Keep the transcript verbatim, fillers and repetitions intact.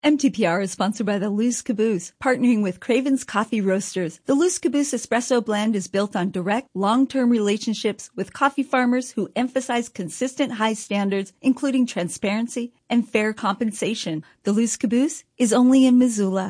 M T P R is sponsored by the Loose Caboose, partnering with Craven's Coffee Roasters. The Loose Caboose Espresso Blend is built on direct, long-term relationships with coffee farmers who emphasize consistent high standards, including transparency and fair compensation. The Loose Caboose is only in Missoula.